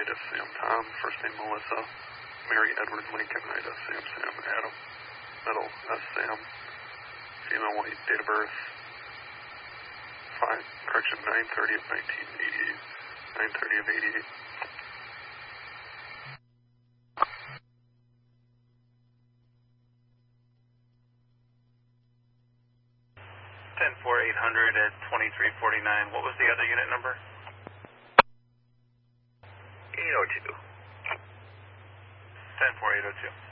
Ida, Sam, Tom, first name Melissa, Mary, Edward, Lincoln, Ida, Sam, Sam, Adam, middle, Sam, female, white, date of birth, 9/30 of 1988, 9/30 of 88. 10-4-800 at 2349. What was the other unit number? 802. 10-4-802.